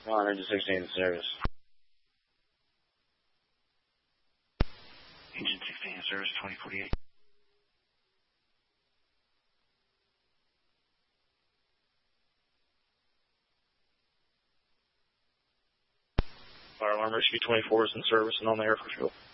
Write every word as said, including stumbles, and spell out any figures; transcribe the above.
On engine sixteen in service. Engine sixteen in service, twenty forty-eight. Fire alarm rescue twenty-four is in service and on the air for fuel.